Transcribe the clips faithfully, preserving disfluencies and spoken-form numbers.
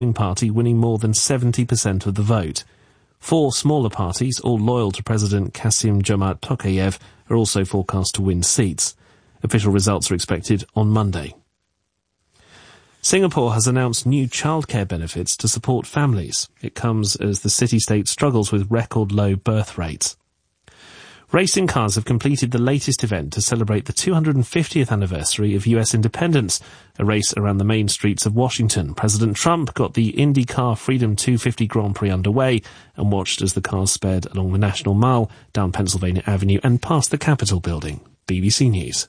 Party winning more than seventy percent of the vote. Four smaller parties, all loyal to President Kassym-Jomart Tokayev, are also forecast to win seats. Official results are expected on Monday. Singapore has announced new childcare benefits to support families. It comes as the city-state struggles with record-low birth rates. Racing cars have completed the latest event to celebrate the two hundred fiftieth anniversary of U S independence, a race around the main streets of Washington. President Trump got the IndyCar Freedom two fifty Grand Prix underway and watched as the cars sped along the National Mall, down Pennsylvania Avenue and past the Capitol building. B B C News.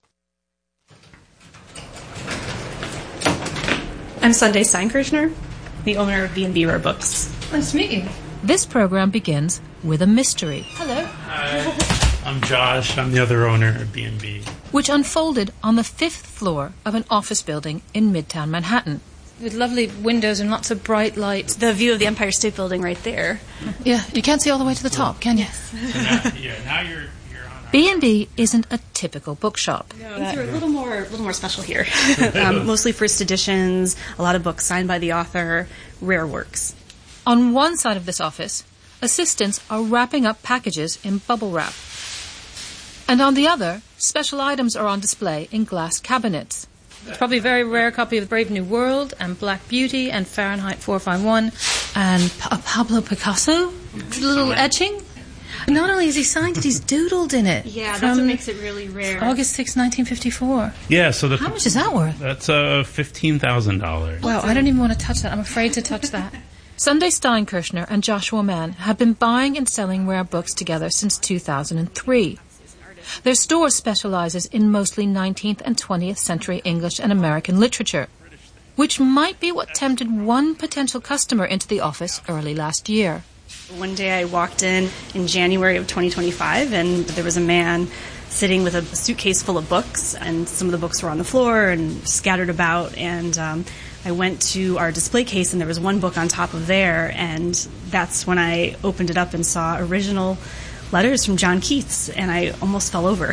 I'm Sunday Steinkirchner, the owner of B and B Rare Books. Nice to meet you. This program begins with a mystery. Hello. Hi, I'm Josh. I'm the other owner of B and B. Which unfolded on the fifth floor of an office building in Midtown Manhattan. With lovely windows and lots of bright light. The view of the Empire State Building right there. Yeah, you can't see all the way to the top, can you? Yes. So now, yeah, now you're... B and B isn't a typical bookshop. No, these are a little more, a little more special here. um, mostly first editions, a lot of books signed by the author, rare works. On one side of this office, assistants are wrapping up packages in bubble wrap. And on the other, special items are on display in glass cabinets. Probably a very rare copy of Brave New World and Black Beauty and Fahrenheit four fifty-one and pa- Pablo Picasso, a little etching. Not only is he signed it, he's doodled in it. Yeah, that's what makes it really rare. August sixth, nineteen fifty-four. Yeah, so the... How much is that worth? That's uh, fifteen thousand dollars. Wow, I don't even want to touch that. I'm afraid to touch that. Sunday Steinkirchner and Joshua Mann have been buying and selling rare books together since two thousand three. Their store specializes in mostly nineteenth and twentieth century English and American literature, which might be what tempted one potential customer into the office early last year. One day I walked in in January of twenty twenty-five, and there was a man sitting with a suitcase full of books, and some of the books were on the floor and scattered about, and um, I went to our display case, and there was one book on top of there, and that's when I opened it up and saw original letters from John Keats, and I almost fell over.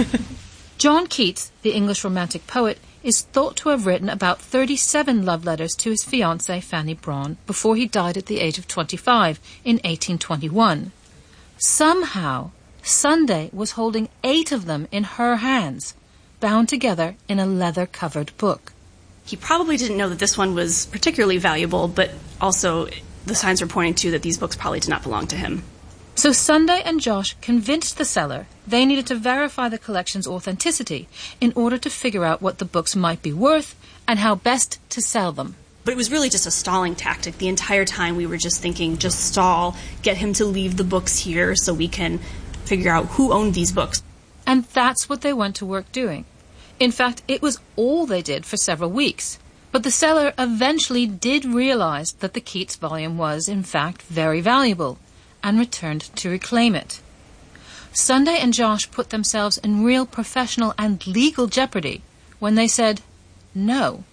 John Keats, the English Romantic poet, is thought to have written about thirty-seven love letters to his fiancée Fanny Brawne before he died at the age of twenty-five in eighteen twenty-one. Somehow, Sunday was holding eight of them in her hands, bound together in a leather-covered book. He probably didn't know that this one was particularly valuable, but also the signs were pointing to that these books probably did not belong to him. So Sunday and Josh convinced the seller they needed to verify the collection's authenticity in order to figure out what the books might be worth and how best to sell them. But it was really just a stalling tactic. The entire time we were just thinking, just stall, get him to leave the books here so we can figure out who owned these books. And that's what they went to work doing. In fact, it was all they did for several weeks. But the seller eventually did realize that the Keats volume was, in fact, very valuable, and returned to reclaim it. Sunday and Josh put themselves in real professional and legal jeopardy when they said no.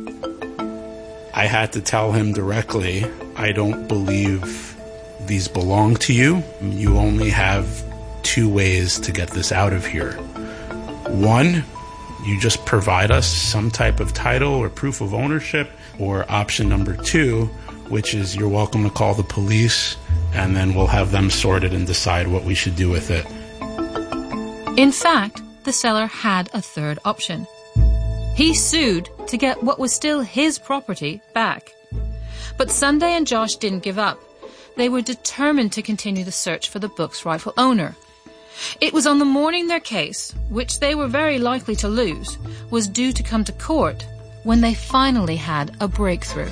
I had to tell him directly, I don't believe these belong to you. You only have two ways to get this out of here. One, you just provide us some type of title or proof of ownership, or option number two, which is you're welcome to call the police, and then we'll have them sort it and decide what we should do with it. In fact, the seller had a third option. He sued to get what was still his property back. But Sunday and Josh didn't give up. They were determined to continue the search for the book's rightful owner. It was on the morning their case, which they were very likely to lose, was due to come to court when they finally had a breakthrough.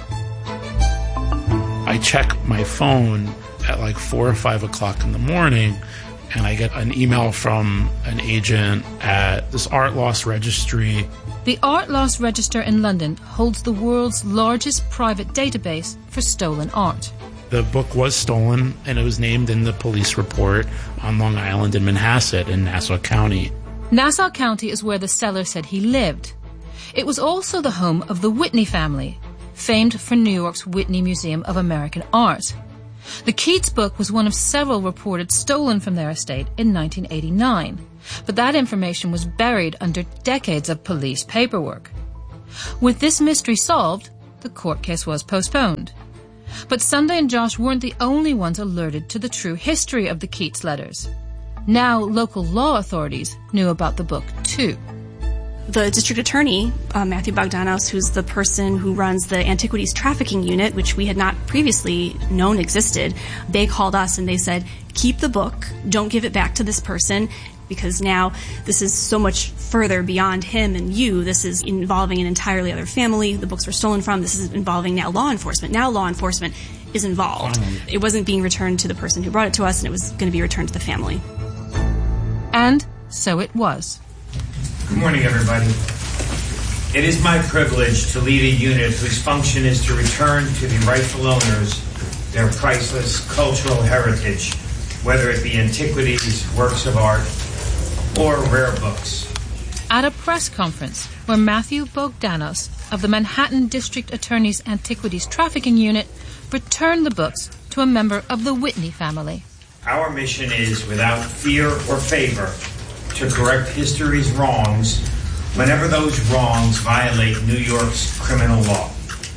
I check my phone at like four or five o'clock in the morning, and I get an email from an agent at this Art Loss Registry. The Art Loss Register in London holds the world's largest private database for stolen art. The book was stolen, and it was named in the police report on Long Island in Manhasset in Nassau County. Nassau County is where the seller said he lived. It was also the home of the Whitney family, famed for New York's Whitney Museum of American Art. The Keats book was one of several reported stolen from their estate in nineteen eighty-nine, but that information was buried under decades of police paperwork. With this mystery solved, the the court case was postponed. But Sunday and Josh weren't the only ones alerted to the true history of the Keats letters. Now local law authorities knew about the book too. The district attorney, uh, Matthew Bogdanos, who's the person who runs the antiquities trafficking unit, which we had not previously known existed, they called us and they said, keep the book, don't give it back to this person, because now this is so much further beyond him and you. This is involving an entirely other family the books were stolen from. This is involving now law enforcement. Now law enforcement is involved. It wasn't being returned to the person who brought it to us, and it was going to be returned to the family. And so it was. Good morning, everybody. It is my privilege to lead a unit whose function is to return to the rightful owners their priceless cultural heritage, whether it be antiquities, works of art, or rare books. At a press conference where Matthew Bogdanos of the Manhattan District Attorney's Antiquities Trafficking Unit returned the books to a member of the Whitney family. Our mission is, without fear or favor, to correct history's wrongs whenever those wrongs violate New York's criminal law.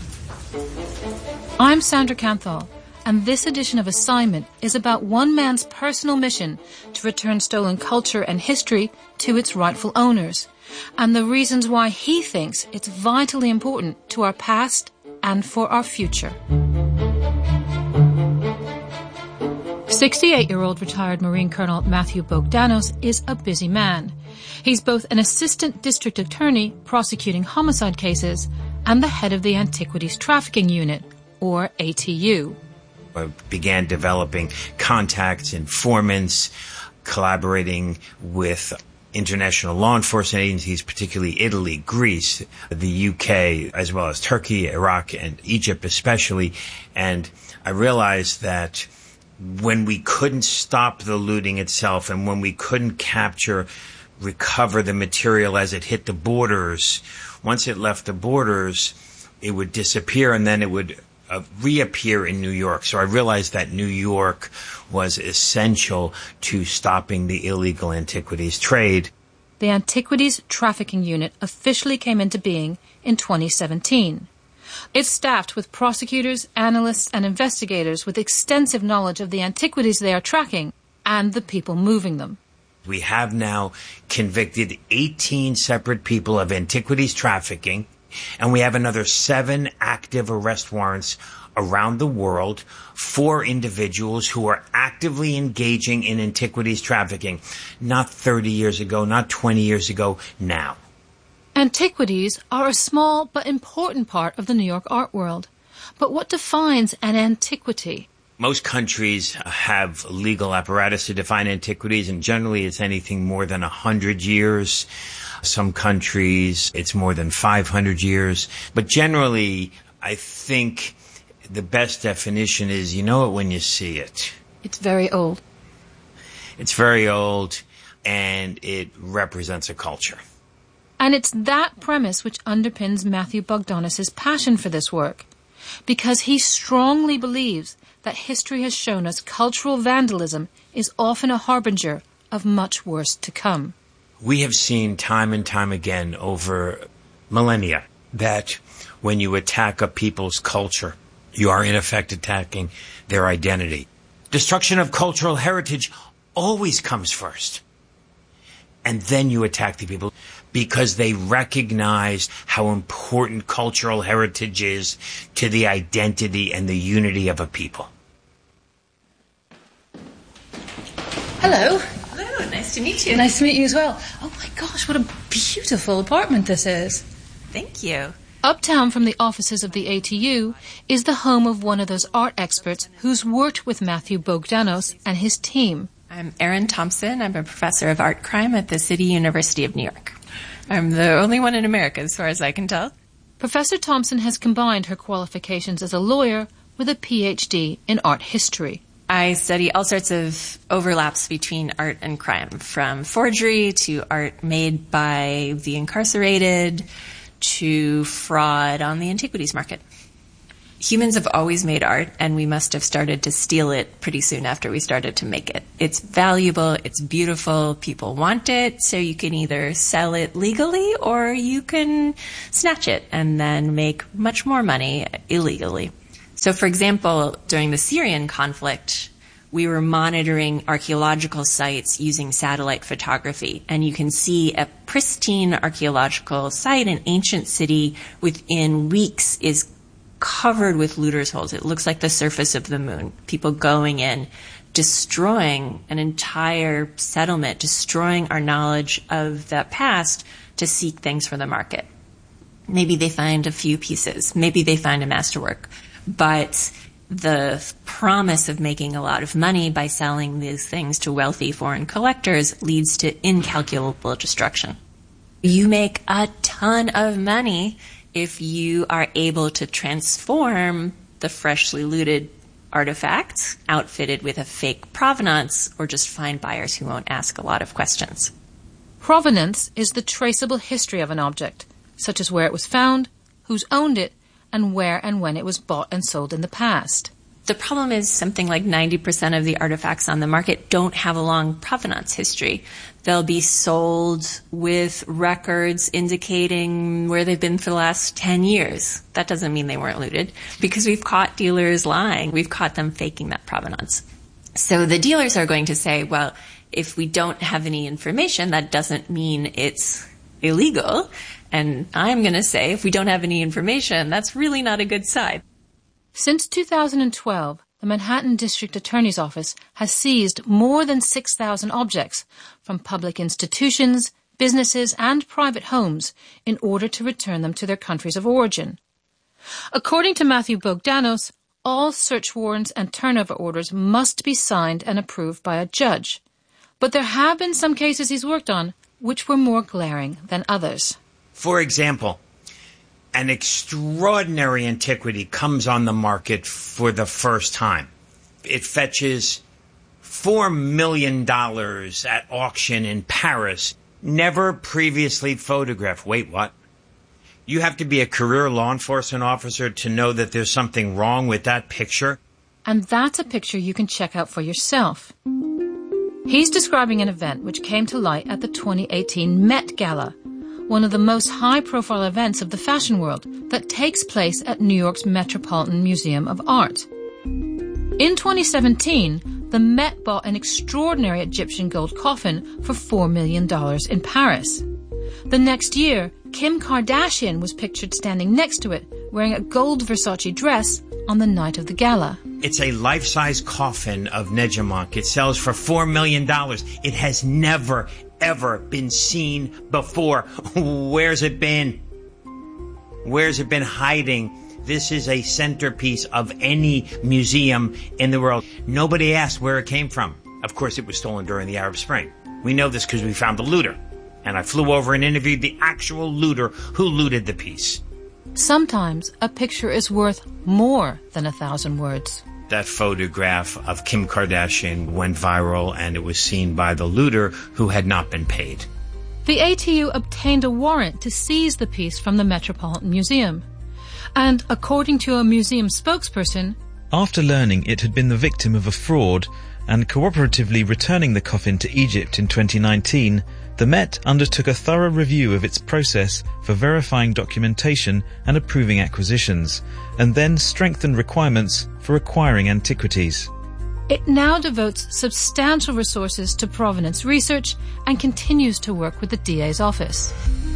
I'm Sandra Canthal, and this edition of Assignment is about one man's personal mission to return stolen culture and history to its rightful owners, and the reasons why he thinks it's vitally important to our past and for our future. sixty-eight-year-old retired Marine Colonel Matthew Bogdanos is a busy man. He's both an assistant district attorney prosecuting homicide cases and the head of the Antiquities Trafficking Unit, or A T U. I began developing contacts, informants, collaborating with international law enforcement agencies, particularly Italy, Greece, the U K, as well as Turkey, Iraq, and Egypt especially. And I realized that when we couldn't stop the looting itself and when we couldn't capture, recover the material as it hit the borders, once it left the borders, it would disappear and then it would uh, reappear in New York. So I realized that New York was essential to stopping the illegal antiquities trade. The Antiquities Trafficking Unit officially came into being in twenty seventeen. It's staffed with prosecutors, analysts, and investigators with extensive knowledge of the antiquities they are tracking and the people moving them. We have now convicted eighteen separate people of antiquities trafficking, and we have another seven active arrest warrants around the world for individuals who are actively engaging in antiquities trafficking. Not thirty years ago, not twenty years ago, now. Antiquities are a small but important part of the New York art world. But what defines an antiquity? Most countries have legal apparatus to define antiquities, and generally it's anything more than one hundred years. Some countries, it's more than five hundred years. But generally, I think the best definition is you know it when you see it. It's very old. It's very old, and it represents a culture. And it's that premise which underpins Matthew Bogdanos' passion for this work, because he strongly believes that history has shown us cultural vandalism is often a harbinger of much worse to come. We have seen time and time again over millennia that when you attack a people's culture, you are in effect attacking their identity. Destruction of cultural heritage always comes first. And then you attack the people because they recognize how important cultural heritage is to the identity and the unity of a people. Hello. Hello, nice to meet you. Nice to meet you as well. Oh my gosh, what a beautiful apartment this is. Thank you. Uptown from the offices of the A T U is the home of one of those art experts who's worked with Matthew Bogdanos and his team. I'm Erin Thompson. I'm a professor of art crime at the City University of New York. I'm the only one in America, as far as I can tell. Professor Thompson has combined her qualifications as a lawyer with a P H D in art history. I study all sorts of overlaps between art and crime, from forgery to art made by the incarcerated to fraud on the antiquities market. Humans have always made art, and we must have started to steal it pretty soon after we started to make it. It's valuable, it's beautiful, people want it, so you can either sell it legally or you can snatch it and then make much more money illegally. So, for example, during the Syrian conflict, we were monitoring archaeological sites using satellite photography, and you can see a pristine archaeological site, an ancient city, within weeks is covered with looters' holes. It looks like the surface of the moon. People going in, destroying an entire settlement, destroying our knowledge of the past to seek things for the market. Maybe they find a few pieces. Maybe they find a masterwork. But the promise of making a lot of money by selling these things to wealthy foreign collectors leads to incalculable destruction. You make a ton of money if you are able to transform the freshly looted artifacts, outfitted with a fake provenance, or just find buyers who won't ask a lot of questions. Provenance is the traceable history of an object, such as where it was found, who's owned it, and where and when it was bought and sold in the past. The problem is something like ninety percent of the artifacts on the market don't have a long provenance history. They'll be sold with records indicating where they've been for the last ten years. That doesn't mean they weren't looted, because we've caught dealers lying. We've caught them faking that provenance. So the dealers are going to say, well, if we don't have any information, that doesn't mean it's illegal. And I'm going to say, if we don't have any information, that's really not a good sign. Since two thousand twelve, the Manhattan District Attorney's Office has seized more than six thousand objects from public institutions, businesses, and private homes in order to return them to their countries of origin. According to Matthew Bogdanos, all search warrants and turnover orders must be signed and approved by a judge. But there have been some cases he's worked on which were more glaring than others. For example, an extraordinary antiquity comes on the market for the first time. It fetches four million dollars at auction in Paris, never previously photographed. Wait, what? You have to be a career law enforcement officer to know that there's something wrong with that picture? And that's a picture you can check out for yourself. He's describing an event which came to light at the twenty eighteen Met Gala, one of the most high-profile events of the fashion world that takes place at New York's Metropolitan Museum of Art. In twenty seventeen, the Met bought an extraordinary Egyptian gold coffin for four million dollars in Paris. The next year, Kim Kardashian was pictured standing next to it, wearing a gold Versace dress on the night of the gala. It's a life-size coffin of Nejamak. It sells for four million dollars. It has never, ever been seen before. Where's it been? Where's it been hiding? This is a centerpiece of any museum in the world. Nobody asked where it came from. Of course, it was stolen during the Arab Spring. We know this because we found the looter. And I flew over and interviewed the actual looter who looted the piece. Sometimes a picture is worth more than a thousand words. That photograph of Kim Kardashian went viral, and it was seen by the looter who had not been paid. The A T U obtained a warrant to seize the piece from the Metropolitan Museum. And according to a museum spokesperson, after learning it had been the victim of a fraud and cooperatively returning the coffin to Egypt in twenty nineteen, the Met undertook a thorough review of its process for verifying documentation and approving acquisitions, and then strengthened requirements for acquiring antiquities. It now devotes substantial resources to provenance research and continues to work with the D A's office.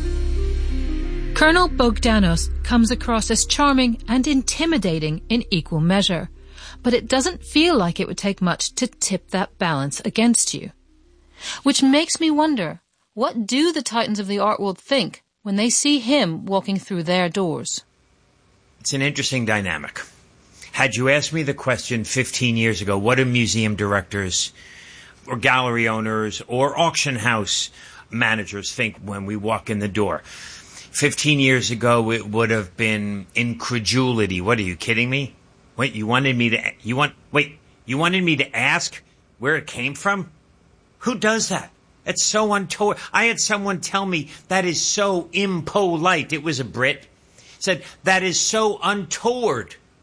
Colonel Bogdanos comes across as charming and intimidating in equal measure, but it doesn't feel like it would take much to tip that balance against you. Which makes me wonder, what do the titans of the art world think when they see him walking through their doors? It's an interesting dynamic. Had you asked me the question fifteen years ago, what do museum directors or gallery owners or auction house managers think when we walk in the door? Fifteen years ago, it would have been incredulity. What, are you kidding me? Wait, you wanted me to, you want, wait, you wanted me to ask where it came from? Who does that? It's so untoward. I had someone tell me that is so impolite. It was a Brit. Said, that is so untoward.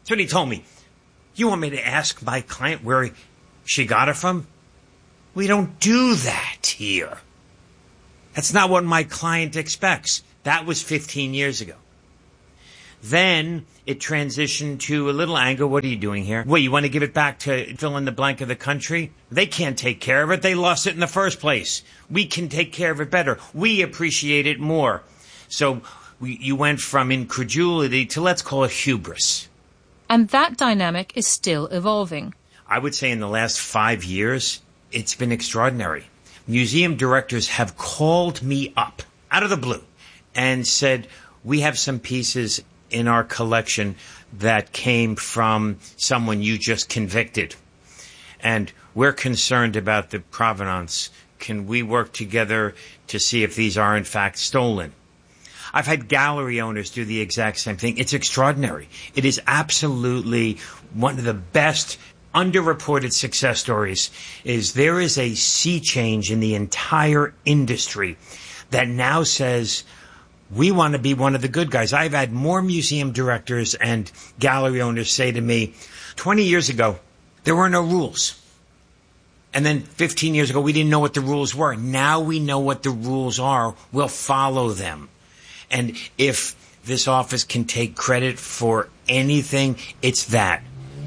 That's what he told me. You want me to ask my client where she got it from? We don't do that here. That's not what my client expects. That was fifteen years ago. Then it transitioned to a little anger. What are you doing here? What, you want to give it back to fill in the blank of the country? They can't take care of it. They lost it in the first place. We can take care of it better. We appreciate it more. So we, you went from incredulity to, let's call it, hubris. And that dynamic is still evolving. I would say in the last five years, it's been extraordinary. Museum directors have called me up out of the blue and said, we have some pieces in our collection that came from someone you just convicted. And we're concerned about the provenance. Can we work together to see if these are in fact stolen? I've had gallery owners do the exact same thing. It's extraordinary. It is absolutely one of the best underreported success stories. Is there is a sea change in the entire industry that now says, we want to be one of the good guys. I've had more museum directors and gallery owners say to me, twenty years ago, there were no rules. And then fifteen years ago, we didn't know what the rules were. Now we know what the rules are. We'll follow them. And if this office can take credit for anything, it's that.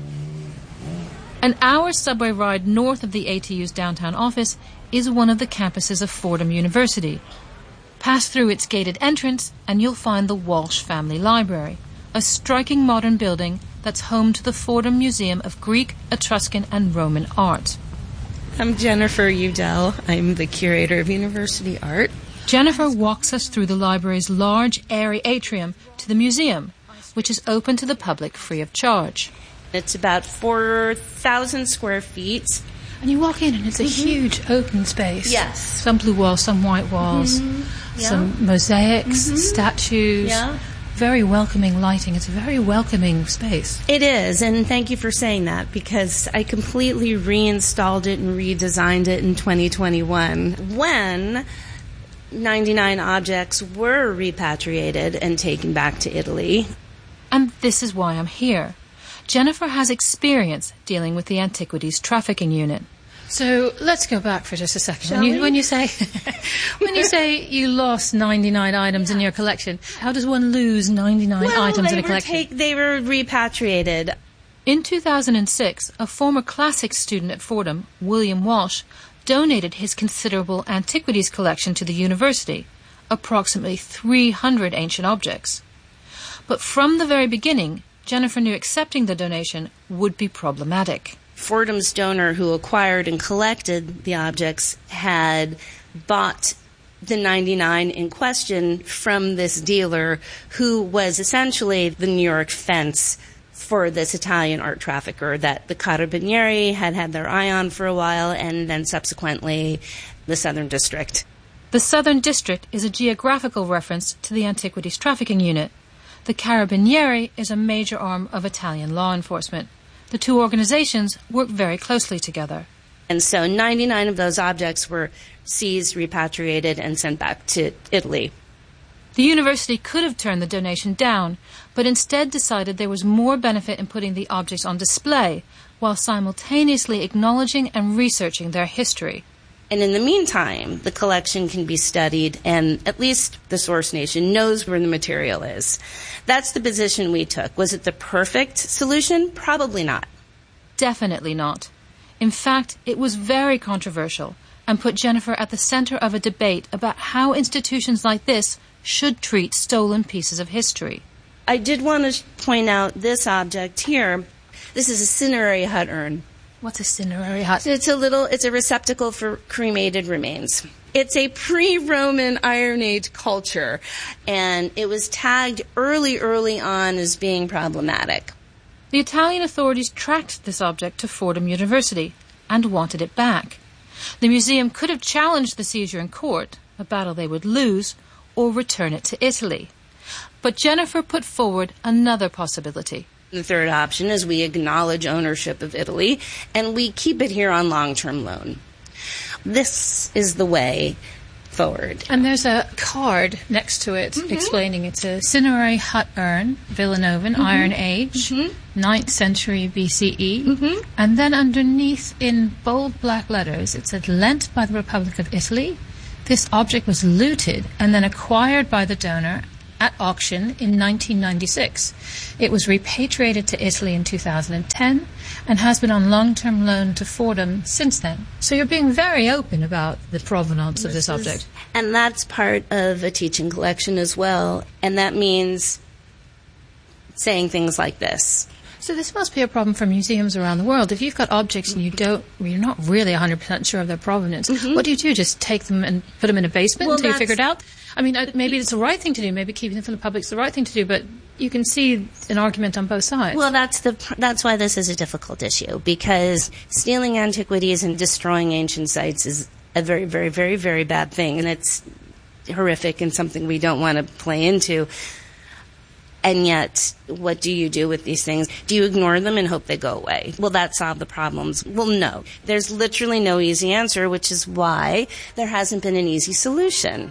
An hour subway ride north of the A T U's downtown office is one of the campuses of Fordham University. Pass through its gated entrance and you'll find the Walsh Family Library, a striking modern building that's home to the Fordham Museum of Greek, Etruscan and Roman Art. I'm Jennifer Udell. I'm the curator of university art. Jennifer walks us through the library's large, airy atrium to the museum, which is open to the public free of charge. It's about four thousand square feet. And you walk in and it's a mm-hmm. huge open space. Yes. Some blue walls, some white walls, mm-hmm. yeah. some mosaics, mm-hmm. statues. Yeah. Very welcoming lighting. It's a very welcoming space. It is, and thank you for saying that, because I completely reinstalled it and redesigned it in twenty twenty-one when ninety-nine objects were repatriated and taken back to Italy. And this is why I'm here. Jennifer has experience dealing with the Antiquities Trafficking Unit. So let's go back for just a second. Shall when you, we? when you say when you say you lost ninety-nine items yeah. in your collection, how does one lose ninety-nine well, items in a were collection? Take, they were repatriated. In two thousand six, a former classics student at Fordham, William Walsh, donated his considerable antiquities collection to the university, approximately three hundred ancient objects. But from the very beginning, Jennifer knew accepting the donation would be problematic. Fordham's donor who acquired and collected the objects had bought the ninety-nine in question from this dealer who was essentially the New York fence for this Italian art trafficker that the Carabinieri had had their eye on for a while, and then subsequently the Southern District. The Southern District is a geographical reference to the Antiquities Trafficking Unit. The Carabinieri is a major arm of Italian law enforcement. The two organizations work very closely together. And so ninety-nine of those objects were seized, repatriated, and sent back to Italy. The university could have turned the donation down, but instead decided there was more benefit in putting the objects on display while simultaneously acknowledging and researching their history. And in the meantime, the collection can be studied, and at least the source nation knows where the material is. That's the position we took. Was it the perfect solution? Probably not. Definitely not. In fact, it was very controversial and put Jennifer at the center of a debate about how institutions like this should treat stolen pieces of history. I did want to point out this object here. This is a cinerary hut urn. What's a cinerary hut? It's a little, it's a receptacle for cremated remains. It's a pre-Roman Iron Age culture, and it was tagged early, early on as being problematic. The Italian authorities tracked this object to Fordham University and wanted it back. The museum could have challenged the seizure in court, a battle they would lose, or return it to Italy. But Jennifer put forward another possibility. The third option is we acknowledge ownership of Italy and we keep it here on long-term loan. This is the way forward. And there's a card next to it mm-hmm. explaining it's a cinerary hut urn, Villanovan, mm-hmm. Iron Age, mm-hmm. ninth century B C E. Mm-hmm. And then underneath in bold black letters, it said, lent by the Republic of Italy. This object was looted and then acquired by the donor at auction in nineteen ninety-six. It was repatriated to Italy in two thousand ten and has been on long-term loan to Fordham since then. So you're being very open about the provenance this of this object. Is, and that's part of a teaching collection as well. And that means saying things like this. So this must be a problem for museums around the world. If you've got objects and you don't, you're not really one hundred percent sure of their provenance, mm-hmm. what do you do? Just take them and put them in a basement well, until you figure it out? I mean, maybe it's the right thing to do. Maybe keeping them from the public is the right thing to do, but you can see an argument on both sides. Well, that's the that's why this is a difficult issue, because stealing antiquities and destroying ancient sites is a very, very, very, very bad thing, and it's horrific and something we don't want to play into. And yet, what do you do with these things? Do you ignore them and hope they go away? Will that solve the problems? Well, no. There's literally no easy answer, which is why there hasn't been an easy solution.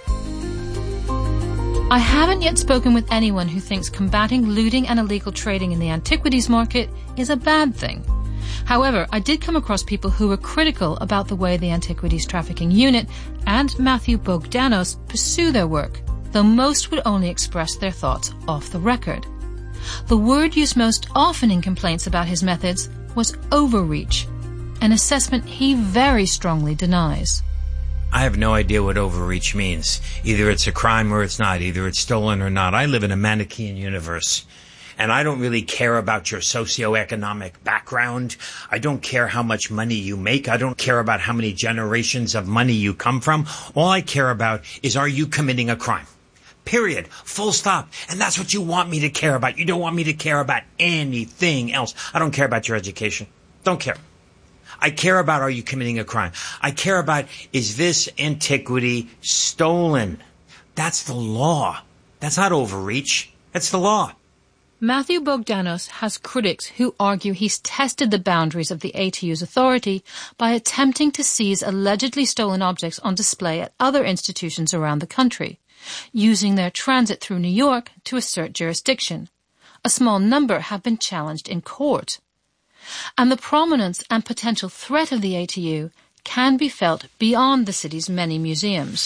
I haven't yet spoken with anyone who thinks combating looting and illegal trading in the antiquities market is a bad thing. However, I did come across people who were critical about the way the Antiquities Trafficking Unit and Matthew Bogdanos pursue their work, though most would only express their thoughts off the record. The word used most often in complaints about his methods was overreach, an assessment he very strongly denies. I have no idea what overreach means. Either it's a crime or it's not. Either it's stolen or not. I live in a Manichaean universe. And I don't really care about your socioeconomic background. I don't care how much money you make. I don't care about how many generations of money you come from. All I care about is, are you committing a crime? Period. Full stop. And that's what you want me to care about. You don't want me to care about anything else. I don't care about your education. Don't care. I care about, are you committing a crime? I care about, is this antiquity stolen? That's the law. That's not overreach. That's the law. Matthew Bogdanos has critics who argue he's tested the boundaries of the A T U's authority by attempting to seize allegedly stolen objects on display at other institutions around the country, using their transit through New York to assert jurisdiction. A small number have been challenged in court. And the prominence and potential threat of the A T U can be felt beyond the city's many museums.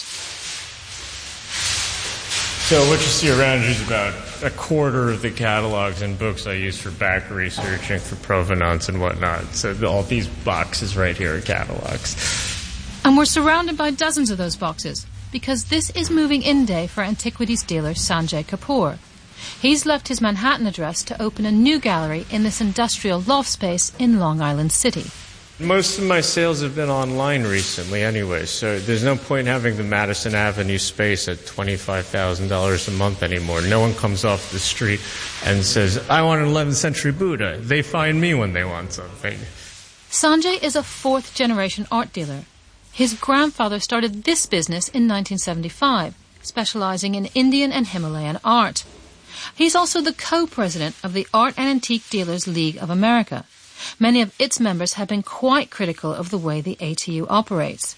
So what you see around you is about a quarter of the catalogs and books I use for back researching for provenance and whatnot. So all these boxes right here are catalogs. And we're surrounded by dozens of those boxes, because this is moving in day for antiquities dealer Sanjay Kapoor. He's left his Manhattan address to open a new gallery in this industrial loft space in Long Island City. Most of my sales have been online recently anyway, so there's no point in having the Madison Avenue space at twenty-five thousand dollars a month anymore. No one comes off the street and says, I want an eleventh century Buddha. They find me when they want something. Sanjay is a fourth-generation art dealer. His grandfather started this business in nineteen seventy-five, specializing in Indian and Himalayan art. He's also the co-president of the Art and Antique Dealers League of America. Many of its members have been quite critical of the way the A T U operates.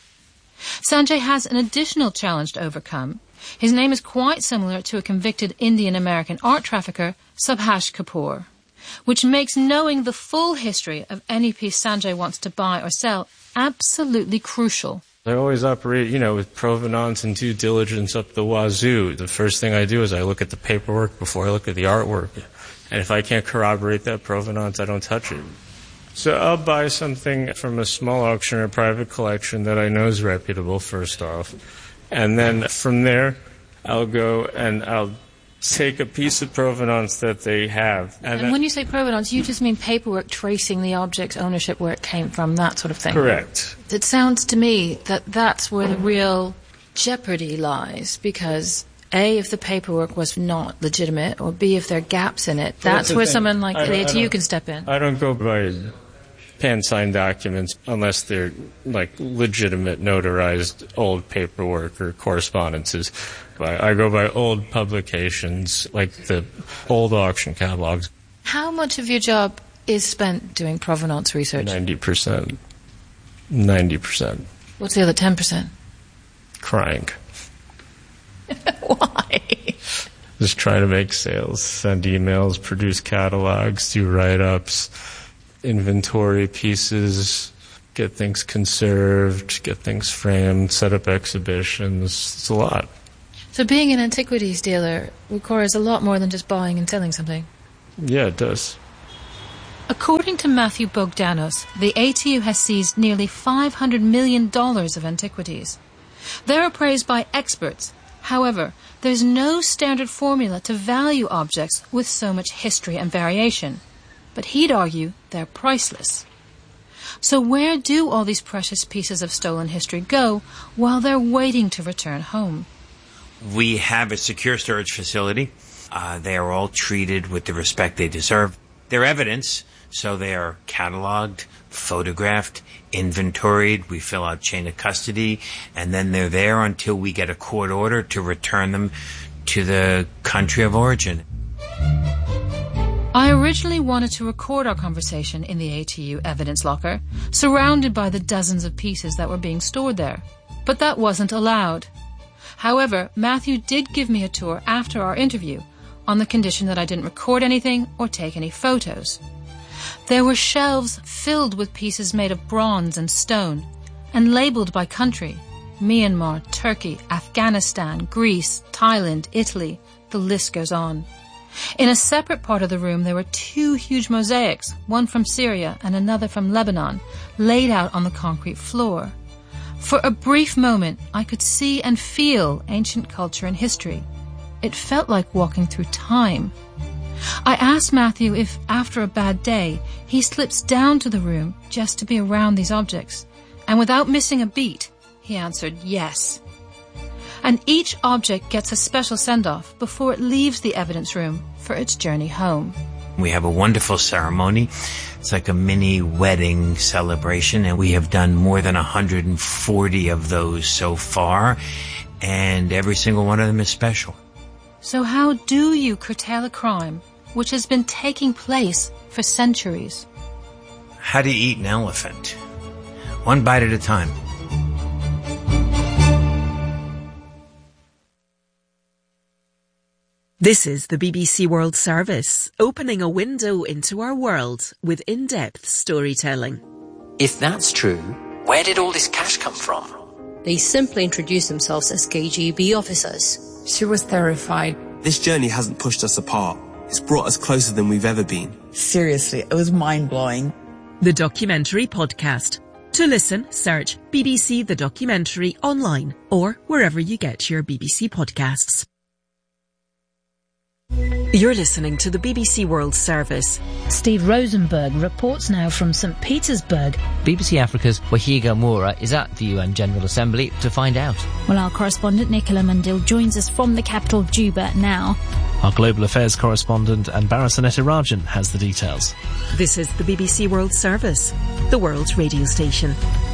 Sanjay has an additional challenge to overcome. His name is quite similar to a convicted Indian-American art trafficker, Subhash Kapoor, which makes knowing the full history of any piece Sanjay wants to buy or sell absolutely crucial. I always operate, you know, with provenance and due diligence up the wazoo. The first thing I do is I look at the paperwork before I look at the artwork. And if I can't corroborate that provenance, I don't touch it. So I'll buy something from a small auction or a private collection that I know is reputable, first off. And then from there, I'll go and I'll take a piece of provenance that they have. And, and when you say provenance, you just mean paperwork tracing the object's ownership, where it came from, that sort of thing. Correct. It sounds to me that that's where the real jeopardy lies, because A, if the paperwork was not legitimate, or B, if there are gaps in it, well, that's where thing. someone like the A T U I can step in. I don't go by pan-signed documents unless they're like legitimate notarized old paperwork or correspondences. I go by old publications, like the old auction catalogs. How much of your job is spent doing provenance research? ninety percent. ninety percent. What's the other ten percent? crying. Why? Just trying to make sales, send emails, produce catalogs, do write-ups, inventory pieces, get things conserved, get things framed, set up exhibitions. It's a lot. So being an antiquities dealer requires a lot more than just buying and selling something. Yeah, it does. According to Matthew Bogdanos, the A T U has seized nearly five hundred million dollars of antiquities. They're appraised by experts. However, there's no standard formula to value objects with so much history and variation. But he'd argue they're priceless. So where do all these precious pieces of stolen history go while they're waiting to return home? We have a secure storage facility. Uh, they are all treated with the respect they deserve. They're evidence, so they are cataloged, photographed, inventoried. We fill out chain of custody, and then they're there until we get a court order to return them to the country of origin. I originally wanted to record our conversation in the A T U evidence locker, surrounded by the dozens of pieces that were being stored there. But that wasn't allowed. However, Matthew did give me a tour after our interview, on the condition that I didn't record anything or take any photos. There were shelves filled with pieces made of bronze and stone, and labelled by country: Myanmar, Turkey, Afghanistan, Greece, Thailand, Italy. The list goes on. In a separate part of the room there were two huge mosaics, one from Syria and another from Lebanon, laid out on the concrete floor. For a brief moment I could see and feel ancient culture and history. It felt like walking through time. I asked Matthew if, after a bad day, he slips down to the room just to be around these objects, and without missing a beat, he answered yes. And each object gets a special send-off before it leaves the evidence room for its journey home. We have a wonderful ceremony. It's like a mini wedding celebration, and we have done more than one hundred forty of those so far, and every single one of them is special. So how do you curtail a crime which has been taking place for centuries? How do you eat an elephant? One bite at a time. This is the B B C World Service, opening a window into our world with in-depth storytelling. If that's true, where did all this cash come from? They simply introduced themselves as K G B officers. She was terrified. This journey hasn't pushed us apart. It's brought us closer than we've ever been. Seriously, it was mind-blowing. The Documentary Podcast. To listen, search B B C The Documentary online or wherever you get your B B C podcasts. You're listening to the B B C World Service. Steve Rosenberg reports now from Saint Petersburg. B B C Africa's Wahiga Moura is at the U N General Assembly to find out. Well, our correspondent Nicola Mundil joins us from the capital Juba now. Our global affairs correspondent Anbarasaneta Rajan has the details. This is the B B C World Service, the world's radio station.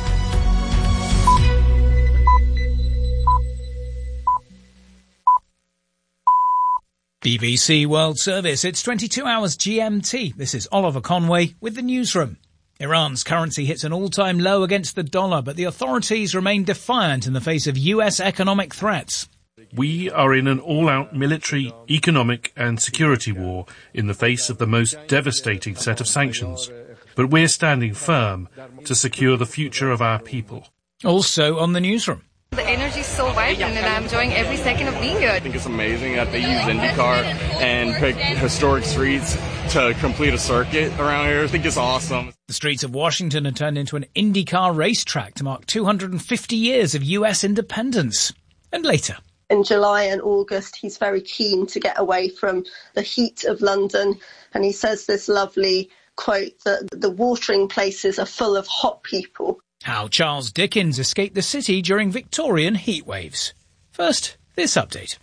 B B C World Service. It's twenty-two hours G M T. This is Oliver Conway with the newsroom. Iran's currency hits an all-time low against the dollar, but the authorities remain defiant in the face of U S economic threats. We are in an all-out military, economic and security war in the face of the most devastating set of sanctions. But we're standing firm to secure the future of our people. Also on the newsroom. The energy is so vibrant and I'm enjoying every second of being here. I think it's amazing that they use IndyCar and pick historic streets to complete a circuit around here. I think it's awesome. The streets of Washington are turned into an IndyCar racetrack to mark two hundred fifty years of U S independence. And later. In July and August, he's very keen to get away from the heat of London. And he says this lovely quote that the watering places are full of hot people. How Charles Dickens escaped the city during Victorian heatwaves. First, this update.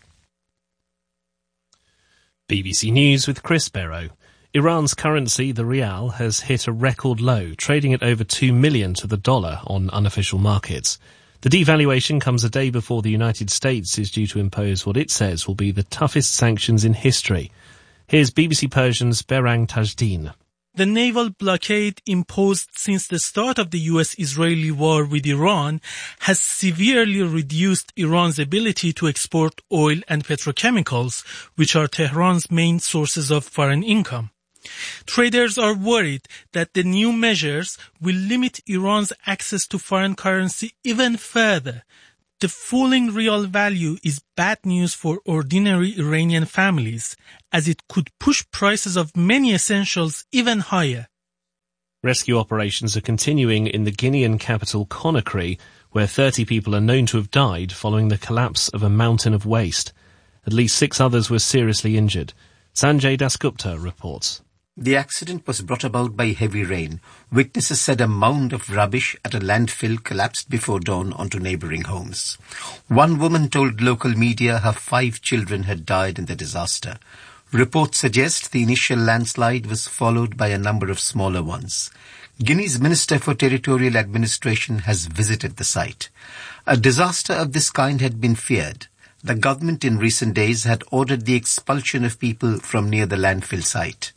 B B C News with Chris Barrow. Iran's currency, the rial, has hit a record low, trading at over two million to the dollar on unofficial markets. The devaluation comes a day before the United States is due to impose what it says will be the toughest sanctions in history. Here's B B C Persian's Berang Tajdin. The naval blockade imposed since the start of the U S-Israeli war with Iran has severely reduced Iran's ability to export oil and petrochemicals, which are Tehran's main sources of foreign income. Traders are worried that the new measures will limit Iran's access to foreign currency even further. The falling real value is bad news for ordinary Iranian families, as it could push prices of many essentials even higher. Rescue operations are continuing in the Guinean capital Conakry, where thirty people are known to have died following the collapse of a mountain of waste. At least six others were seriously injured. Sanjay Dasgupta reports. The accident was brought about by heavy rain. Witnesses said a mound of rubbish at a landfill collapsed before dawn onto neighbouring homes. One woman told local media her five children had died in the disaster. Reports suggest the initial landslide was followed by a number of smaller ones. Guinea's Minister for Territorial Administration has visited the site. A disaster of this kind had been feared. The government in recent days had ordered the expulsion of people from near the landfill site.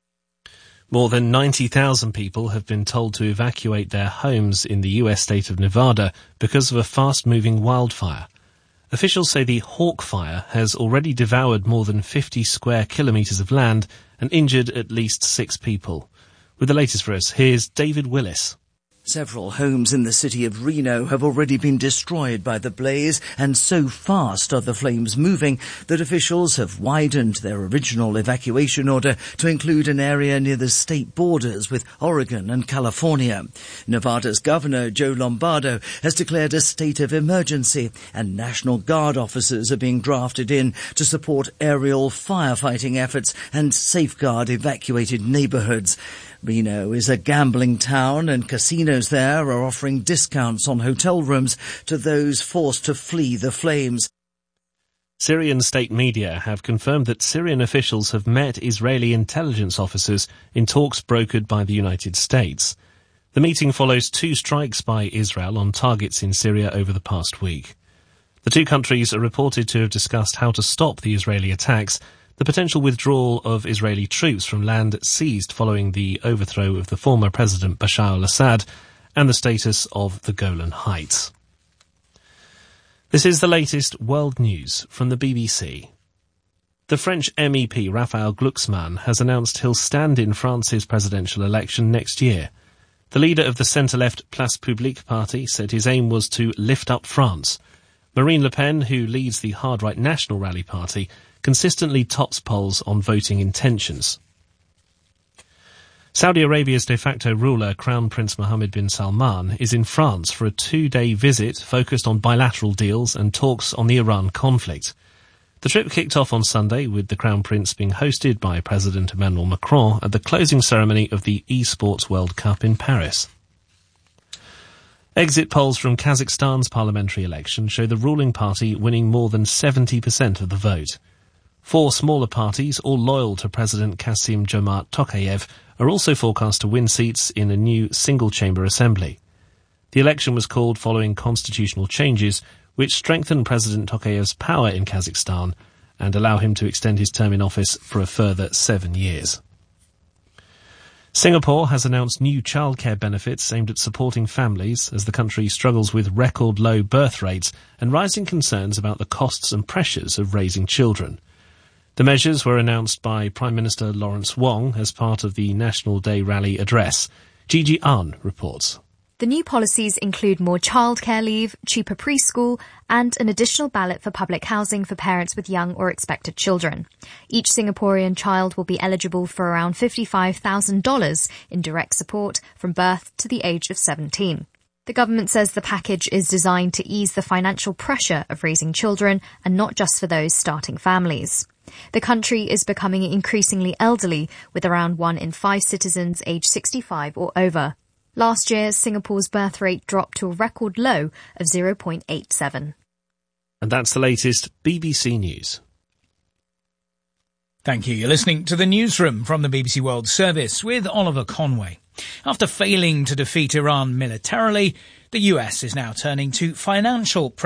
More than ninety thousand people have been told to evacuate their homes in the U S state of Nevada because of a fast-moving wildfire. Officials say the Hawk Fire has already devoured more than fifty square kilometres of land and injured at least six people. With the latest for us, here's David Willis. Several homes in the city of Reno have already been destroyed by the blaze, and so fast are the flames moving that officials have widened their original evacuation order to include an area near the state borders with Oregon and California. Nevada's Governor Joe Lombardo has declared a state of emergency, and National Guard officers are being drafted in to support aerial firefighting efforts and safeguard evacuated neighborhoods. Reno is a gambling town, and casinos there are offering discounts on hotel rooms to those forced to flee the flames. Syrian state media have confirmed that Syrian officials have met Israeli intelligence officers in talks brokered by the United States. The meeting follows two strikes by Israel on targets in Syria over the past week. The two countries are reported to have discussed how to stop the Israeli attacks, the potential withdrawal of Israeli troops from land seized following the overthrow of the former President Bashar al-Assad, and the status of the Golan Heights. This is the latest world news from the B B C. The French M E P Raphael Glucksmann has announced he'll stand in France's presidential election next year. The leader of the centre-left Place Publique party said his aim was to lift up France. Marine Le Pen, who leads the hard-right National Rally Party, consistently tops polls on voting intentions. Saudi Arabia's de facto ruler, Crown Prince Mohammed bin Salman, is in France for a two-day visit focused on bilateral deals and talks on the Iran conflict. The trip kicked off on Sunday with the Crown Prince being hosted by President Emmanuel Macron at the closing ceremony of the eSports World Cup in Paris. Exit polls from Kazakhstan's parliamentary election show the ruling party winning more than seventy percent of the vote. Four smaller parties, all loyal to President Kassym-Jomart Tokayev, are also forecast to win seats in a new single-chamber assembly. The election was called following constitutional changes which strengthen President Tokayev's power in Kazakhstan and allow him to extend his term in office for a further seven years. Singapore has announced new childcare benefits aimed at supporting families as the country struggles with record low birth rates and rising concerns about the costs and pressures of raising children. The measures were announced by Prime Minister Lawrence Wong as part of the National Day Rally address. Gigi Ahn reports. The new policies include more childcare leave, cheaper preschool, and an additional ballot for public housing for parents with young or expected children. Each Singaporean child will be eligible for around fifty-five thousand dollars in direct support from birth to the age of seventeen. The government says the package is designed to ease the financial pressure of raising children and not just for those starting families. The country is becoming increasingly elderly, with around one in five citizens aged sixty-five or over. Last year, Singapore's birth rate dropped to a record low of zero point eight seven. And that's the latest B B C News. Thank you. You're listening to the Newsroom from the B B C World Service with Oliver Conway. After failing to defeat Iran militarily, the U S is now turning to financial pressure.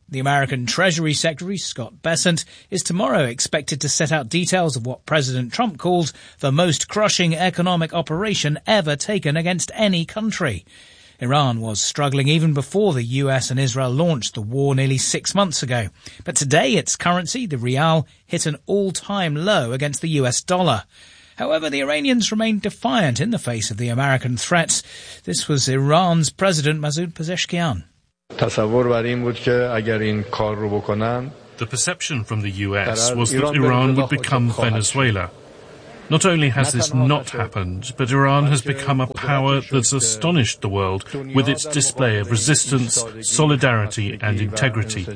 The American Treasury Secretary, Scott Bessent, is tomorrow expected to set out details of what President Trump called the most crushing economic operation ever taken against any country. Iran was struggling even before the U S and Israel launched the war nearly six months ago. But today its currency, the rial, hit an all-time low against the U S dollar. However, the Iranians remained defiant in the face of the American threats. This was Iran's President Masoud Pezeshkian. The perception from the U S was that Iran would become Venezuela. Not only has this not happened, but Iran has become a power that's astonished the world with its display of resistance, solidarity and integrity.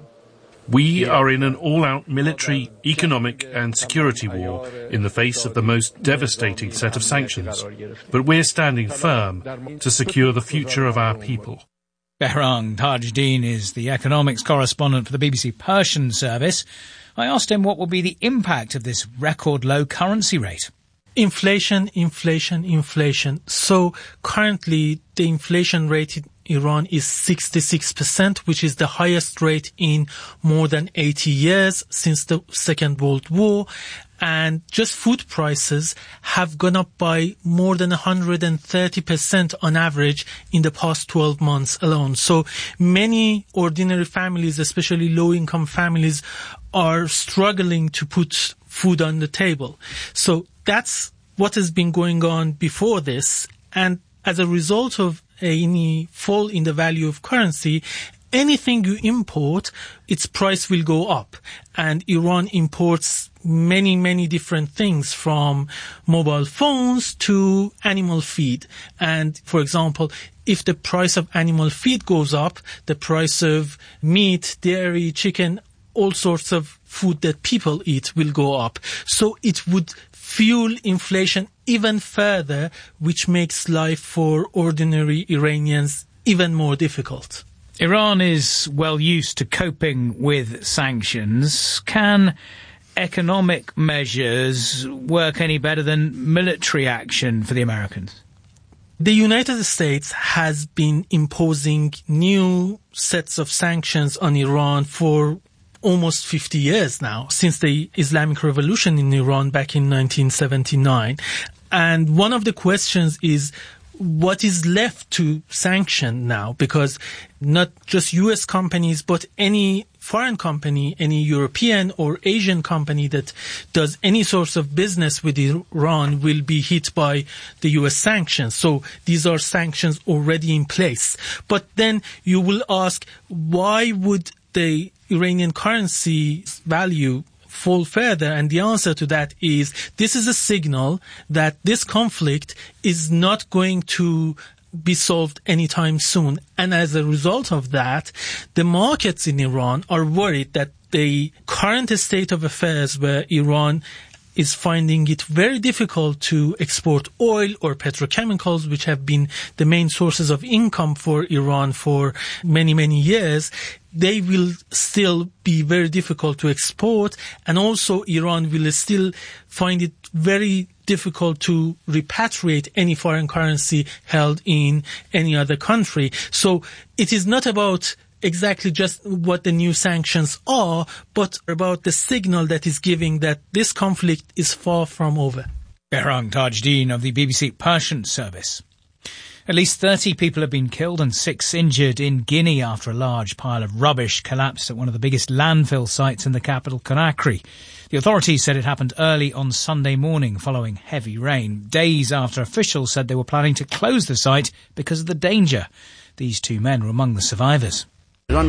We are in an all-out military, economic and security war in the face of the most devastating set of sanctions. But we're standing firm to secure the future of our people. Behrang Tajuddin is the economics correspondent for the B B C Persian service. I asked him what will be the impact of this record low currency rate. Inflation, inflation, inflation. So currently the inflation rate in Iran is sixty-six percent, which is the highest rate in more than eighty years since the Second World War. And just food prices have gone up by more than one hundred thirty percent on average in the past twelve months alone. So many ordinary families, especially low-income families, are struggling to put food on the table. So that's what has been going on before this. And as a result of any fall in the value of currency, anything you import, its price will go up. And Iran imports many, many different things, from mobile phones to animal feed. And for example, if the price of animal feed goes up, the price of meat, dairy, chicken, all sorts of food that people eat will go up. So it would fuel inflation even further, which makes life for ordinary Iranians even more difficult. Iran is well used to coping with sanctions. Can economic measures work any better than military action for the Americans? The United States has been imposing new sets of sanctions on Iran for almost fifty years now, since the Islamic Revolution in Iran back in nineteen seventy-nine. And one of the questions is, what is left to sanction now? Because not just U S companies, but any foreign company, any European or Asian company that does any sort of business with Iran will be hit by the U S sanctions. So these are sanctions already in place. But then you will ask, why would the Iranian currency value fall further? And the answer to that is, this is a signal that this conflict is not going to be solved anytime soon. And as a result of that, the markets in Iran are worried that the current state of affairs, where Iran is finding it very difficult to export oil or petrochemicals, which have been the main sources of income for Iran for many, many years, they will still be very difficult to export. And also Iran will still find it very difficult to repatriate any foreign currency held in any other country. So it is not about exactly just what the new sanctions are, but about the signal that is giving that this conflict is far from over. Behrang Tajuddin of the B B C Persian service. At least thirty people have been killed and six injured in Guinea after a large pile of rubbish collapsed at one of the biggest landfill sites in the capital, Conakry. The authorities said it happened early on Sunday morning following heavy rain, days after officials said they were planning to close the site because of the danger. These two men were among the survivors. At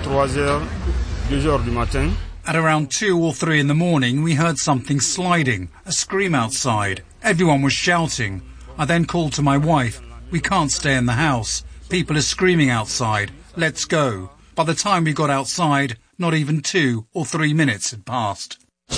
around two or three in the morning, we heard something sliding, a scream outside. Everyone was shouting. I then called to my wife. We can't stay in the house. People are screaming outside. Let's go. By the time we got outside, not even two or three minutes had passed.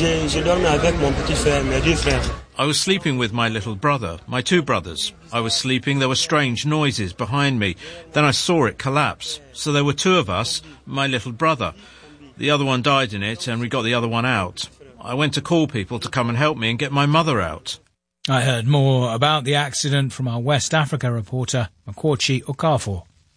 I was sleeping with my little brother, my two brothers. I was sleeping, there were strange noises behind me. Then I saw it collapse. So there were two of us, my little brother. The other one died in it, and we got the other one out. I went to call people to come and help me and get my mother out. I heard more about the accident from our West Africa reporter, Makwachi Okafor.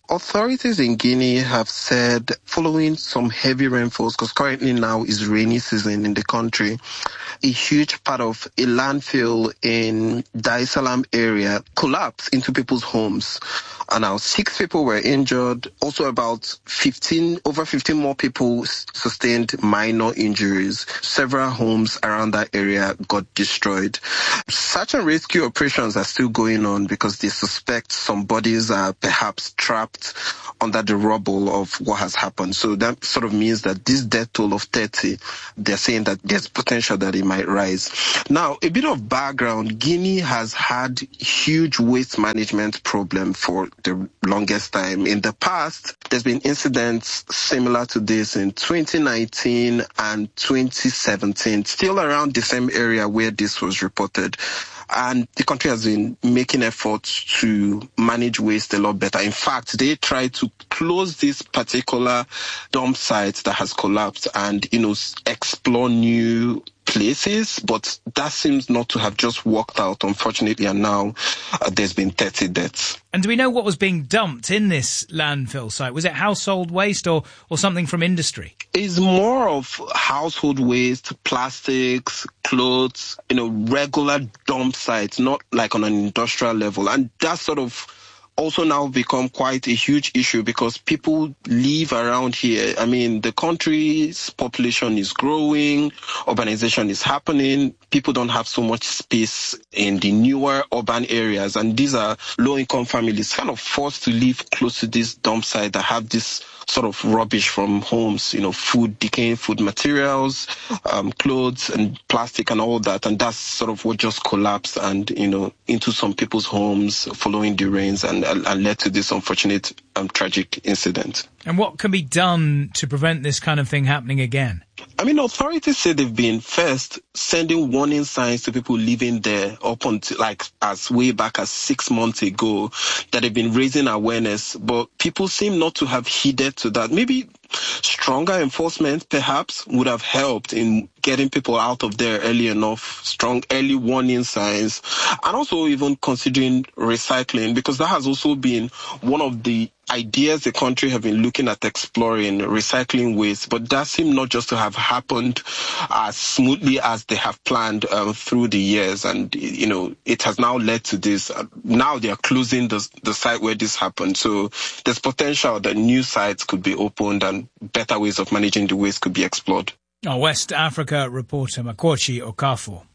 Authorities in Guinea have said, following some heavy rainfalls, because currently now is rainy season in the country, a huge part of a landfill in Dar es Salaam area collapsed into people's homes. And now six people were injured. Also about fifteen, over fifteen more people sustained minor injuries. Several homes around that area got destroyed. Search and rescue operations are still going on because they suspect some bodies are perhaps trapped under the rubble of what has happened. So that sort of means that this death toll of thirty, they're saying that there's potential that it might rise. Now, a bit of background. Guinea has had huge waste management problem for the longest time. In the past, there's been incidents similar to this in twenty nineteen and twenty seventeen, still around the same area where this was reported. And the country has been making efforts to manage waste a lot better. In fact, they tried to close this particular dump site that has collapsed and, you know, explore new places, but that seems not to have just worked out, unfortunately, and now uh, there's been thirty deaths. And do we know what was being dumped in this landfill site? Was it household waste or, or something from industry? It's more of household waste, plastics, clothes, you know, regular dump sites, not like on an industrial level. And that sort of also now become quite a huge issue because people live around here. I mean, the country's population is growing, urbanization is happening, people don't have so much space in the newer urban areas, and these are low-income families kind of forced to live close to this dump site that have this sort of rubbish from homes, you know, food, decaying food materials, um, clothes and plastic and all that. And that's sort of what just collapsed and, you know, into some people's homes following the rains and, and led to this unfortunate um, tragic incident. And what can be done to prevent this kind of thing happening again? I mean, authorities say they've been first sending warning signs to people living there up until like as way back as six months ago that they've been raising awareness, but people seem not to have heeded to that. Maybe stronger enforcement perhaps would have helped in getting people out of there early enough, strong early warning signs, and also even considering recycling, because that has also been one of the ideas the country have been looking at exploring, recycling waste, but that seemed not just to have happened as smoothly as they have planned um, through the years. And, you know, it has now led to this. Uh, now they are closing the, the site where this happened. So there's potential that new sites could be opened and better ways of managing the waste could be explored. Our West Africa reporter Makochi Okafor.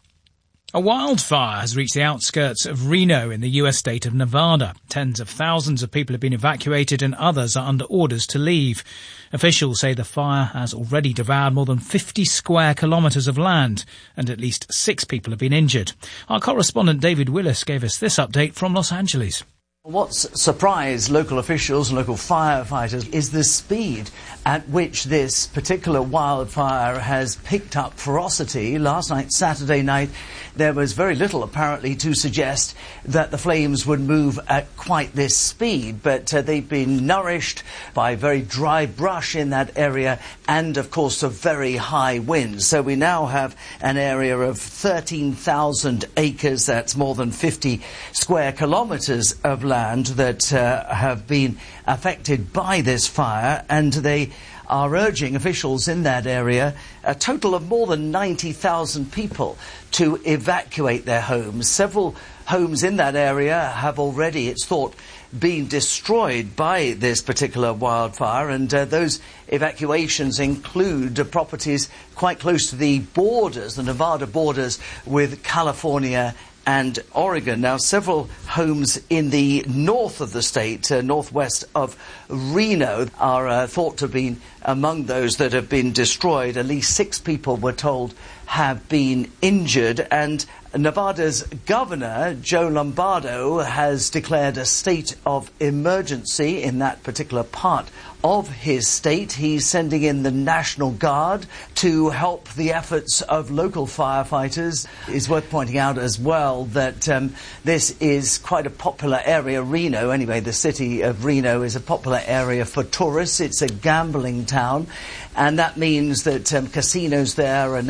A wildfire has reached the outskirts of Reno in the U S state of Nevada. Tens of thousands of people have been evacuated and others are under orders to leave. Officials say the fire has already devoured more than fifty square kilometres of land and at least six people have been injured. Our correspondent David Willis gave us this update from Los Angeles. What's surprised local officials and local firefighters is the speed at which this particular wildfire has picked up ferocity. Last night, Saturday night, there was very little apparently to suggest that the flames would move at quite this speed, but uh, they've been nourished by very dry brush in that area and, of course, a very high wind. So we now have an area of thirteen thousand acres, that's more than fifty square kilometres of land that uh, have been affected by this fire, and they are urging officials in that area, a total of more than ninety thousand people, to evacuate their homes. Several homes in that area have already, it's thought, been destroyed by this particular wildfire, and uh, those evacuations include uh, properties quite close to the borders, the Nevada borders with California and Oregon. Now, several homes in the north of the state, uh, northwest of Reno, are uh, thought to have been among those that have been destroyed. At least six people, were told, have been injured, and Nevada's governor, Joe Lombardo, has declared a state of emergency in that particular part of his state. He's sending in the National Guard to help the efforts of local firefighters. It's worth pointing out as well that um, this is quite a popular area. Reno, anyway, the city of Reno is a popular area for tourists. It's a gambling town, and that means that um, casinos there are now opening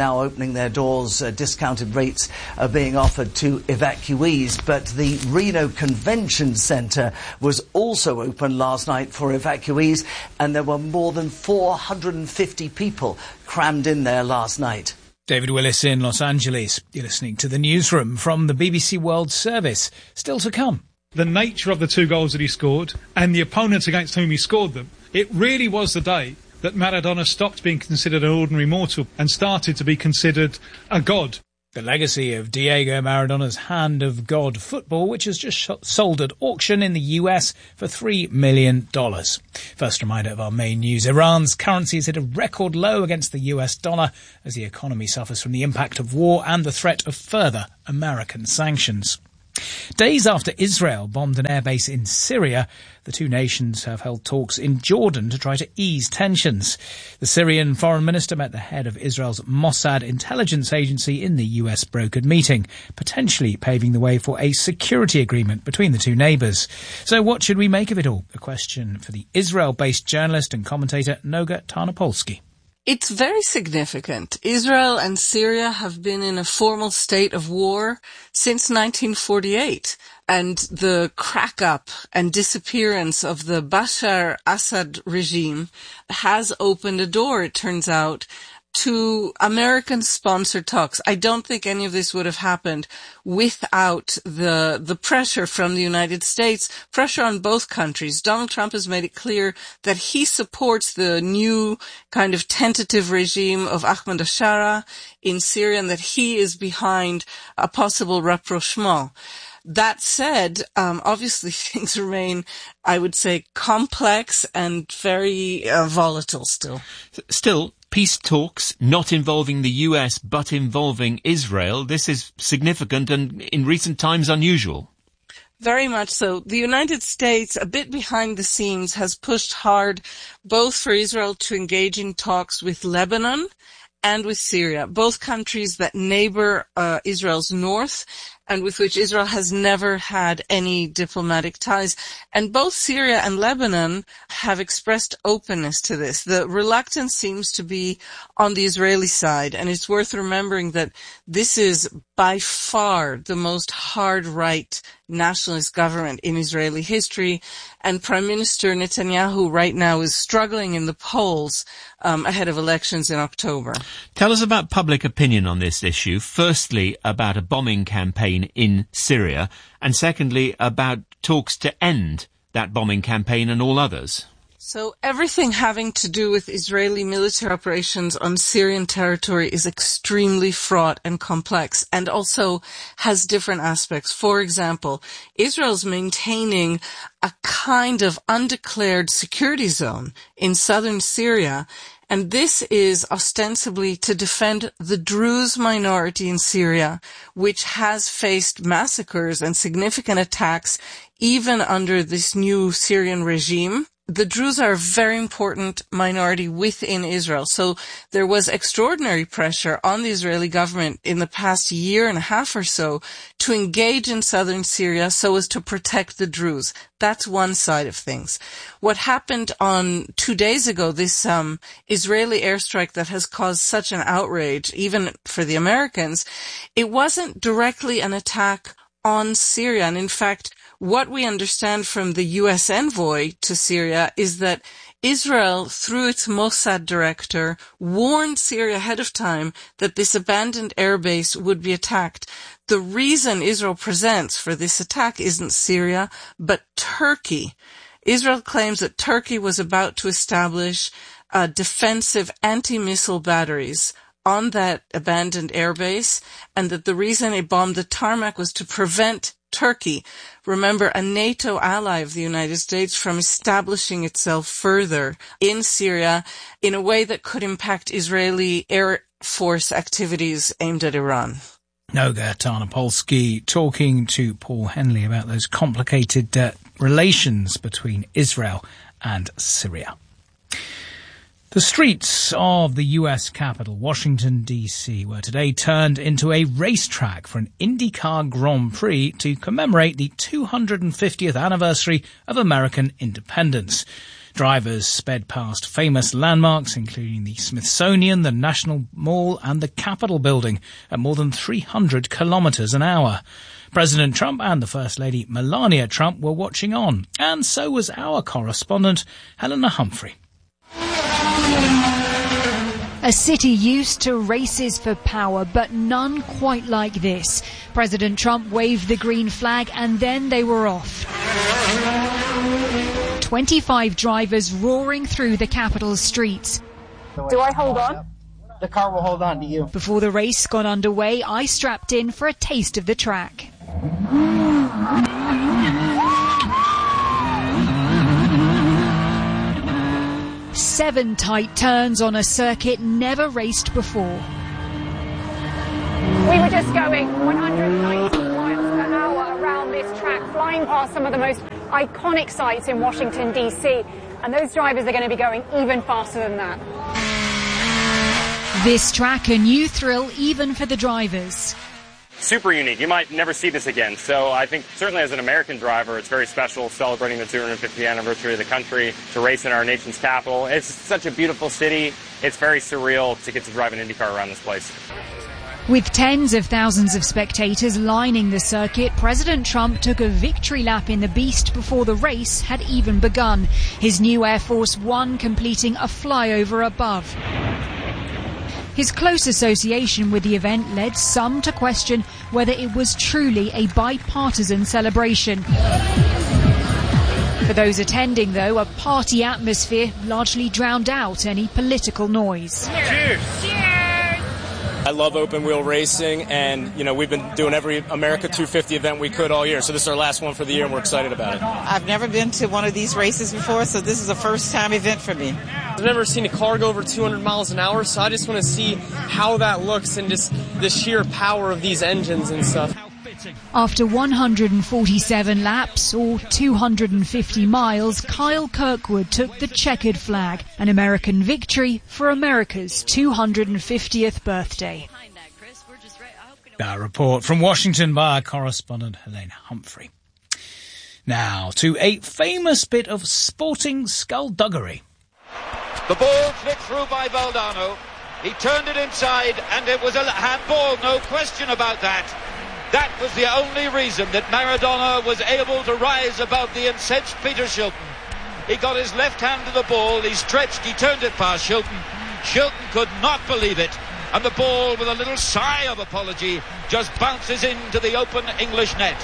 slamming their doors. Uh, discounted rates are being offered to evacuees. But the Reno Convention Centre was also open last night for evacuees, and there were more than four hundred fifty people crammed in there last night. David Willis in Los Angeles. You're listening to the newsroom from the B B C World Service. Still to come. The nature of the two goals that he scored and the opponents against whom he scored them, it really was the day that Maradona stopped being considered an ordinary mortal and started to be considered a god. The legacy of Diego Maradona's Hand of God football, which has just sh- sold at auction in the U S for three million dollars. First reminder of our main news. Iran's currency has hit a record low against the U S dollar as the economy suffers from the impact of war and the threat of further American sanctions. Days after Israel bombed an airbase in Syria, the two nations have held talks in Jordan to try to ease tensions. The Syrian foreign minister met the head of Israel's Mossad intelligence agency in the U S brokered meeting, potentially paving the way for a security agreement between the two neighbours. So what should we make of it all? A question for the Israel-based journalist and commentator Noga Tarnopolsky. It's very significant. Israel and Syria have been in a formal state of war since nineteen forty-eight, and the crack-up and disappearance of the Bashar Assad regime has opened a door, it turns out, to American-sponsored talks. I don't think any of this would have happened without the the pressure from the United States, pressure on both countries. Donald Trump has made it clear that he supports the new kind of tentative regime of Ahmed al-Shara in Syria and that he is behind a possible rapprochement. That said, um, obviously things remain, I would say, complex and very uh, volatile still. Still, peace talks not involving the U S but involving Israel, this is significant and in recent times unusual. Very much so. The United States, a bit behind the scenes, has pushed hard both for Israel to engage in talks with Lebanon and with Syria, both countries that neighbor uh, Israel's north and with which Israel has never had any diplomatic ties. And both Syria and Lebanon have expressed openness to this. The reluctance seems to be on the Israeli side, and it's worth remembering that this is by far the most hard-right nationalist government in Israeli history, and Prime Minister Netanyahu right now is struggling in the polls um, ahead of elections in October. Tell us about public opinion on this issue. Firstly, about a bombing campaign in Syria, and secondly, about talks to end that bombing campaign and all others. So everything having to do with Israeli military operations on Syrian territory is extremely fraught and complex, and also has different aspects. For example, Israel's maintaining a kind of undeclared security zone in southern Syria, and this is ostensibly to defend the Druze minority in Syria, which has faced massacres and significant attacks even under this new Syrian regime. The Druze are a very important minority within Israel, so there was extraordinary pressure on the Israeli government in the past year and a half or so to engage in southern Syria so as to protect the Druze. That's one side of things. What happened on two days ago, this um, Israeli airstrike that has caused such an outrage, even for the Americans, it wasn't directly an attack on Syria, and in fact, what we understand from the U S envoy to Syria is that Israel, through its Mossad director, warned Syria ahead of time that this abandoned airbase would be attacked. The reason Israel presents for this attack isn't Syria, but Turkey. Israel claims that Turkey was about to establish uh, defensive anti-missile batteries on that abandoned airbase, and that the reason it bombed the tarmac was to prevent Turkey, remember, a NATO ally of the United States, from establishing itself further in Syria in a way that could impact Israeli Air Force activities aimed at Iran. Noga Tarnopolsky talking to Paul Henley about those complicated uh, relations between Israel and Syria. The streets of the U S capital, Washington, D C, were today turned into a racetrack for an IndyCar Grand Prix to commemorate the two hundred fiftieth anniversary of American independence. Drivers sped past famous landmarks, including the Smithsonian, the National Mall and the Capitol Building, at more than three hundred kilometres an hour. President Trump and the First Lady Melania Trump were watching on, and so was our correspondent, Helena Humphrey. A city used to races for power, but none quite like this. President Trump waved the green flag and then they were off. twenty-five drivers roaring through the Capitol's streets. Do I hold on? The car will hold on to you. Before the race got underway, I strapped in for a taste of the track. Seven tight turns on a circuit never raced before. We were just going one hundred ninety miles per hour around this track, flying past some of the most iconic sites in Washington, D C, and those drivers are going to be going even faster than that. This track, a new thrill even for the drivers. Super unique. You might never see this again. So I think certainly as an American driver, it's very special celebrating the two hundred fiftieth anniversary of the country to race in our nation's capital. It's such a beautiful city. It's very surreal to get to drive an IndyCar around this place. With tens of thousands of spectators lining the circuit, President Trump took a victory lap in the Beast before the race had even begun. His new Air Force One completing a flyover above. His close association with the event led some to question whether it was truly a bipartisan celebration. For those attending, though, a party atmosphere largely drowned out any political noise. Cheers! Cheers! I love open wheel racing, and you know we've been doing every America two fifty event we could all year, so this is our last one for the year and we're excited about it. I've never been to one of these races before, so this is a first time event for me. I've never seen a car go over two hundred miles an hour, so I just want to see how that looks and just the sheer power of these engines and stuff. After one hundred forty-seven laps, or two hundred fifty miles, Kyle Kirkwood took the checkered flag, an American victory for America's two hundred fiftieth birthday. That report from Washington by our correspondent Helena Humphrey. Now to a famous bit of sporting skullduggery. The ball flicked through by Valdano. He turned it inside and it was a handball, no question about that. That was the only reason that Maradona was able to rise above the incensed Peter Shilton. He got his left hand to the ball, he stretched, he turned it past Shilton. Shilton could not believe it, and the ball, with a little sigh of apology, just bounces into the open English net.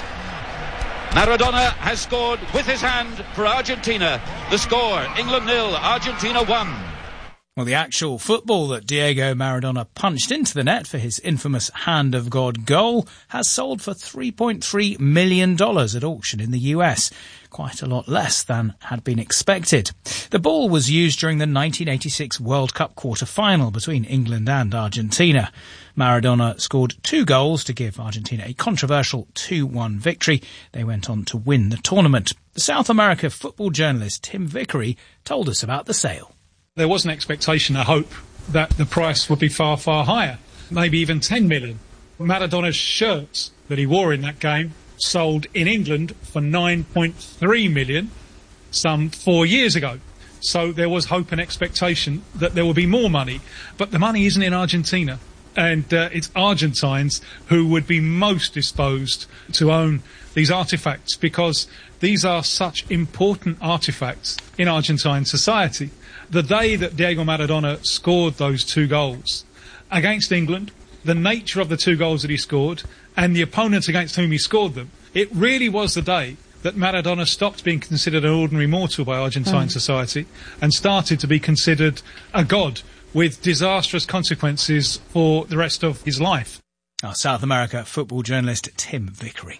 Maradona has scored with his hand for Argentina. The score, England nil, Argentina one. Well, the actual football that Diego Maradona punched into the net for his infamous Hand of God goal has sold for three point three million dollars at auction in the U S. Quite a lot less than had been expected. The ball was used during the nineteen eighty-six World Cup quarter-final between England and Argentina. Maradona scored two goals to give Argentina a controversial two one victory. They went on to win the tournament. The South America football journalist Tim Vickery told us about the sale. There was an expectation, a hope, that the price would be far, far higher, maybe even ten million. Maradona's shirts that he wore in that game sold in England for nine point three million some four years ago. So there was hope and expectation that there would be more money. But the money isn't in Argentina. And uh, it's Argentines who would be most disposed to own these artefacts, because these are such important artefacts in Argentine society. The day that Diego Maradona scored those two goals against England, the nature of the two goals that he scored and the opponents against whom he scored them, it really was the day that Maradona stopped being considered an ordinary mortal by Argentine mm. society and started to be considered a god with disastrous consequences for the rest of his life. Our South America football journalist Tim Vickery.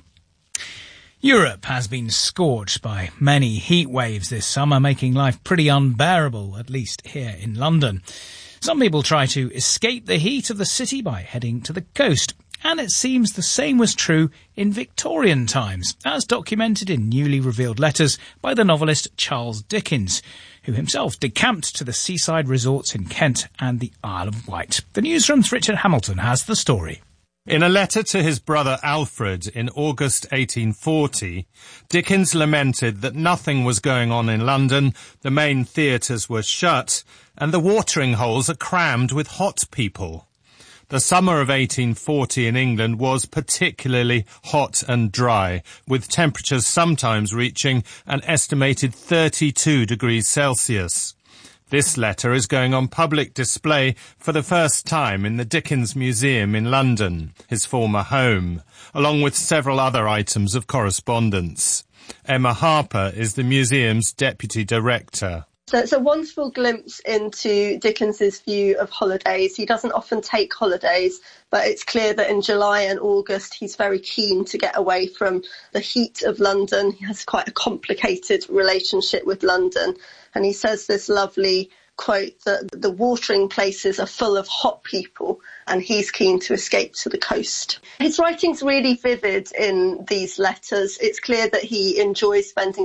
Europe has been scorched by many heat waves this summer, making life pretty unbearable, at least here in London. Some people try to escape the heat of the city by heading to the coast, and it seems the same was true in Victorian times, as documented in newly revealed letters by the novelist Charles Dickens, who himself decamped to the seaside resorts in Kent and the Isle of Wight. The newsroom's Richard Hamilton has the story. In a letter to his brother Alfred in August eighteen forty, Dickens lamented that nothing was going on in London, the main theatres were shut, and the watering holes are crammed with hot people. The summer of eighteen forty in England was particularly hot and dry, with temperatures sometimes reaching an estimated thirty-two degrees Celsius. This letter is going on public display for the first time in the Dickens Museum in London, his former home, along with several other items of correspondence. Emma Harper is the museum's deputy director. So it's a wonderful glimpse into Dickens's view of holidays. He doesn't often take holidays, but it's clear that in July and August he's very keen to get away from the heat of London. He has quite a complicated relationship with London. And he says this lovely quote that the watering places are full of hot people and he's keen to escape to the coast. His writing's really vivid in these letters. It's clear that he enjoys spending